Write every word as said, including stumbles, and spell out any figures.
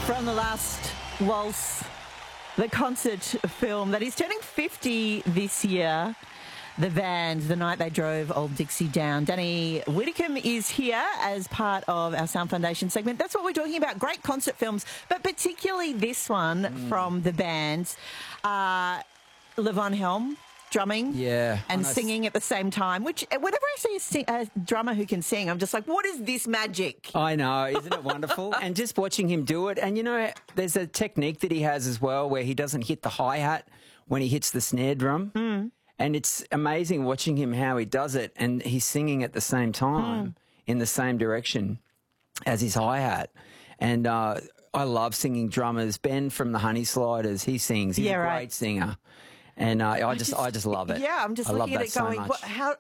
From the last waltz, the concert film that is turning fifty this year, The Band, the night they drove Old Dixie down. Danny Whitcomb is here as part of our Sound Foundation segment. That's what we're talking about, great concert films, but particularly this one mm. from The Band. Uh, Levon Helm, drumming yeah, and singing at the same time, which whenever I see a, sing, a drummer who can sing, I'm just like, what is this magic? I know, isn't it wonderful? And just watching him do it, and you know, there's a technique that he has as well where he doesn't hit the hi-hat when he hits the snare drum. Mm. And it's amazing watching him how he does it, and he's singing at the same time mm. in the same direction as his hi-hat. And uh, I love singing drummers. Ben from the Honey Sliders, he sings. He's yeah, a great right. singer. And uh, I, I just, just, I just love it. Yeah, I'm just I looking love at it that going, so much. what, how,